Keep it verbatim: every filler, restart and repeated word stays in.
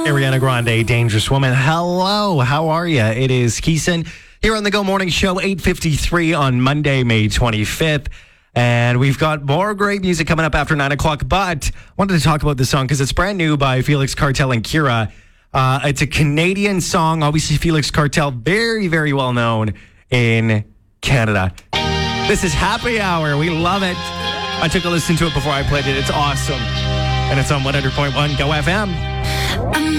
Ariana Grande, Dangerous Woman. Hello, how are you? It is Keeson here on the Go Morning Show, eight fifty-three on Monday, May twenty-fifth. And we've got more great music coming up after nine o'clock, but I wanted to talk about this song because it's brand new by Felix Cartel and Kira. Uh, it's a Canadian song. Obviously, Felix Cartel, very, very well known in Canada. This is Happy Hour. We love it. I took a listen to it before I played it. It's awesome. And it's on one hundred point one Go F M.